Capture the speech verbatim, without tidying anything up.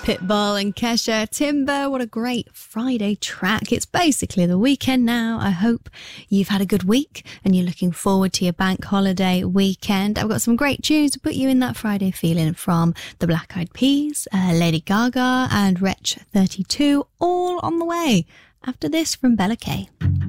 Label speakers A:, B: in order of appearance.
A: Pitbull and Kesha, Timber, what a great Friday track. It's basically the weekend now. I hope you've had a good week and you're looking forward to your bank holiday weekend. I've got some great tunes to put you in that Friday feeling from the Black Eyed Peas, uh, Lady Gaga and Wretch thirty-two, all on the way after this from Bella K.